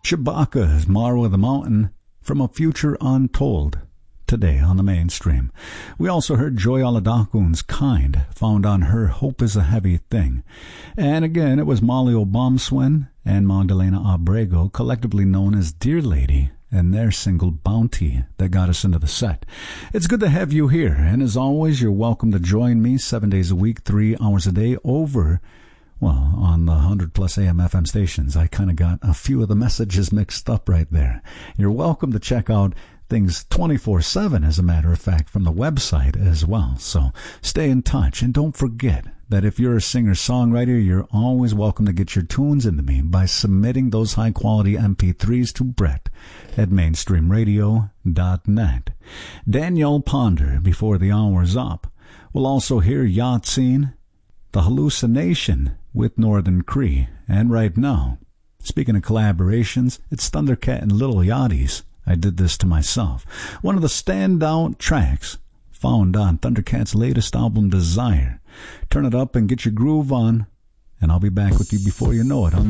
Chewbacca's Marrow of the Mountain from A Future Untold, today on the mainstream. We also heard Joy Oladokun's Kind, found on her Hope is a Heavy Thing. And again, it was Molly Obamswin and Magdalena Abrego, collectively known as Dear Lady, and their single Bounty that got us into the set. It's good to have you here, and as always, you're welcome to join me 7 days a week, 3 hours a day on the 100+ AM FM stations. I kind of got a few of the messages mixed up right there. You're welcome to check out things 24/7, as a matter of fact, from the website as well. So stay in touch, and don't forget that if you're a singer-songwriter, you're always welcome to get your tunes into me by submitting those high-quality MP3s to Brett at mainstreamradio.net. Danielle Ponder, before the hour's up. We'll also hear Yahtsin, The Hallucination with Northern Cree. And right now, speaking of collaborations, it's Thundercat and Little Yachty's I Did This to Myself. One of the standout tracks found on Thundercat's latest album, Desire. Turn it up and get your groove on, and I'll be back with you before you know it.